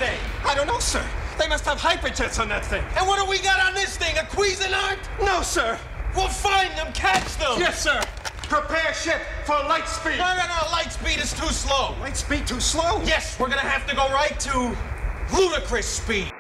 they? I don't know, sir. They must have hyperjets on that thing. And what do we got on this thing? A Cuisinart? No, sir. We'll find them, catch them. Yes, sir. Prepare ship for light speed. No. Light speed is too slow. Light speed too slow? Yes, we're gonna have to go right to ludicrous speed.